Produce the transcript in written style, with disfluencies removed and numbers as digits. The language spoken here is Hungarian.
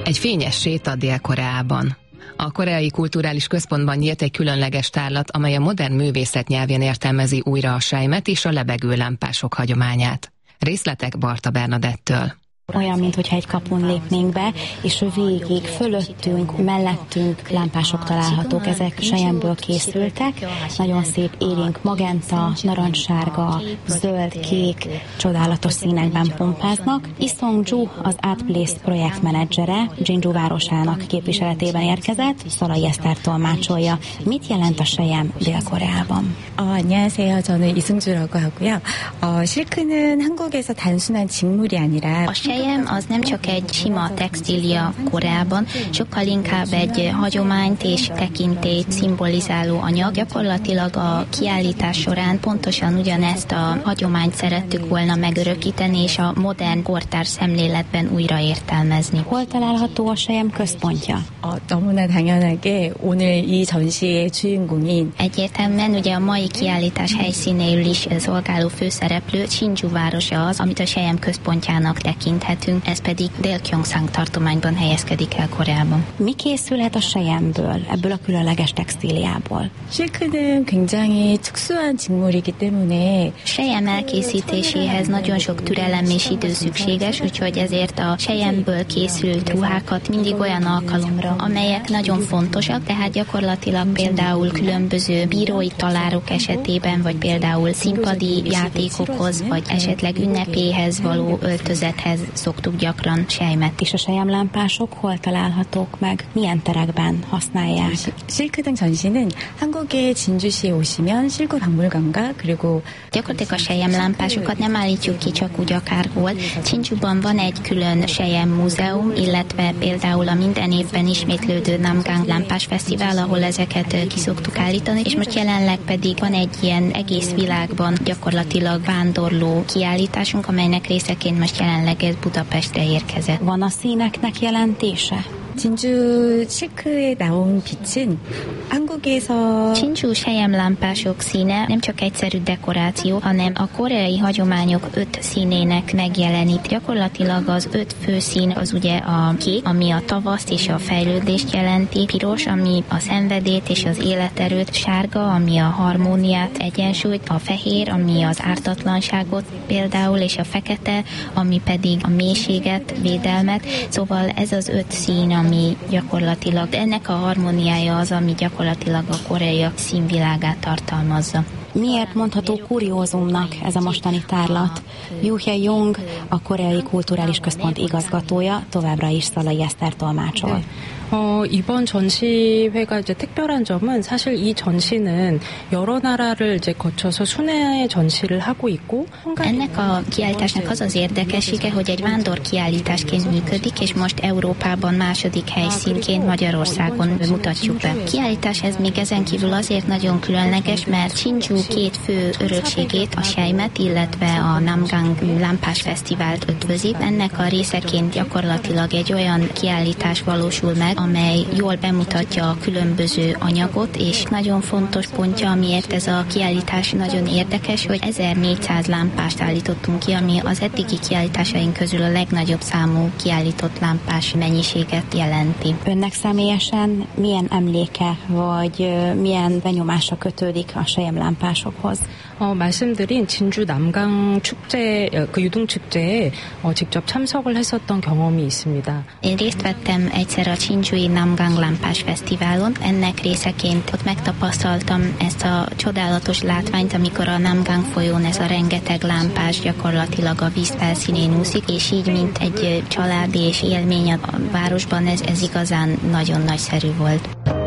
Egy fényes séta Dél-Koreában. A Koreai Kulturális Központban nyílt egy különleges tárlat, amely a modern művészet nyelvén értelmezi újra a selymet és a lebegő lámpások hagyományát. Részletek Barta Bernadettől. Olyan, mintha egy kapun lépnénk be, és végig, fölöttünk, mellettünk lámpások találhatók. Ezek selyemből készültek. Nagyon szép élénk magenta, narancssárga, zöld, kék, csodálatos színekben pompáznak. Lee Song-ju, az Art Place projektmenedzsere, Jeonju városának képviseletében érkezett, Szalai Eszter tolmácsolja. Mit jelent a selyem Dél-Koreában? 안녕하세요. 저는 이승주라고 하고요. 실크는 한국에서 단순한 직물이 아니라 Sejem az nem csak egy sima textília Koreában, sokkal inkább egy hagyományt és tekintélyt szimbolizáló anyag. Gyakorlatilag a kiállítás során pontosan ugyanezt a hagyományt szerettük volna megörökíteni, és a modern kortárs szemléletben újra értelmezni. Hol található a sejem központja? 너무나 당연하게 오늘 이 전시의 주인공인 Egyértelműen ugye a mai kiállítás helyszínéül is szolgáló főszereplő Jeonju városa az, amit a sejem központjának tekinthetünk, ez pedig Dél-Kyongsang tartományban helyezkedik el Koreában. Mi készülhet a selyemből, ebből a különleges textíliából? 실크는 굉장히 특수한 직물이기 때문에 Sejem elkészítéséhez nagyon sok türelem és idő szükséges, úgyhogy ezért a selyemből készült ruhákat mindig olyan alkalomra, amelyek nagyon fontosak, tehát gyakorlatilag például különböző bírói talárok esetében, vagy például színpadi játékokhoz, vagy esetleg ünnepéhez való öltözethez szoktuk gyakran selymet. És a selyemlámpások hol találhatók meg? Milyen terekben használják? 실크등 전시는 한국의 진주시에 오시면 실크 박물관과 그리고 Gyakorlatilag a selyemlámpásokat nem állítjuk ki csak úgy akárhol. Jeonjuban van egy külön selyem múzeum, illetve például a minden évben ismétlődő Namgang Lámpás Fesztivál, ahol ezeket ki szoktuk állítani, és most jelenleg pedig van egy ilyen egész világban gyakorlatilag vándorló kiállításunk, amelynek részeként most jelenleg ez Budapestre érkezett. Van a színeknek jelentése? 진주 실크에 나온 빛은 한국에서 Jeonju selyemlámpások színe nem csak egyszerű dekoráció, hanem a koreai hagyományok 5 színének megjelenít. Gyakorlatilag az 5 fő szín az ugye a kék, ami a tavaszt és a fejlődést jelenti, piros, ami a szenvedélyt és az életerőt, sárga, ami a harmóniát, egyensúlyt, a fehér, ami az ártatlanságot például, és a fekete, ami pedig a mélységet, védelmet. Szóval ez az 5 szín, ami gyakorlatilag ennek a harmóniája az, ami gyakorlatilag a koreaiak színvilágát tartalmazza. Miért mondható kuriózumnak ez a mostani tárlat? Yoo Hae-young, a Koreai Kulturális Központ igazgatója, továbbra is Szalai Eszter tolmácsol. 이번 전시회가 이제 특별한 점은 사실 이 전시는 여러 나라를 이제 거쳐서 순회 전시를 하고 있고 Ennek a kiállításnak az az érdekessége, hogy egy vándor kiállításként működik, és most Európában második helyszínként Magyarországon mutatjuk be. A kiállítás ez még ezen kívül azért nagyon különleges, mert Jeonju 2 fő örökségét, a selymet, illetve a Namgang Lámpás Fesztivált ötvözi. Ennek a részeként gyakorlatilag egy olyan kiállítás valósul meg, amely jól bemutatja a különböző anyagot, és nagyon fontos pontja, amiért ez a kiállítás nagyon érdekes, hogy 1400 lámpást állítottunk ki, ami az eddigi kiállításaink közül a legnagyobb számú kiállított lámpás mennyiséget jelenti. Önnek személyesen milyen emléke, vagy milyen benyomása kötődik a selyemlámpásokhoz? 말씀드린 진주 남강 축제, 그 유등 축제에 직접 참석을 했었던 경험이 있습니다. Én részt vettem egyszer a Jeonju-i Namgang Lámpás Fesztiválon. Ennek részeként ott megtapasztaltam ezt a csodálatos látványt, amikor a Namgang folyón ez a rengeteg lámpás gyakorlatilag a víz felszínén úszik, és így mint egy családi és élmény a városban ez igazán nagyon nagyszerű volt.